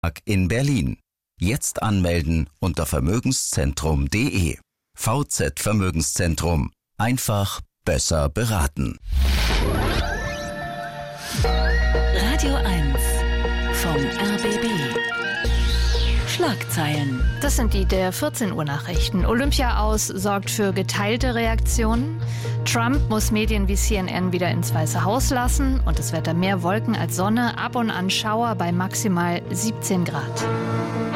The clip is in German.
in Berlin. Jetzt anmelden unter vermögenszentrum.de. VZ Vermögenszentrum. Einfach besser beraten. Radio 1 vom RBB. Schlagzeilen. Das sind die der 14 Uhr Nachrichten. Olympia aus sorgt für geteilte Reaktionen. Trump muss Medien wie CNN wieder ins Weiße Haus lassen. Und das Wetter: mehr Wolken als Sonne, ab und an Schauer bei maximal 17 Grad.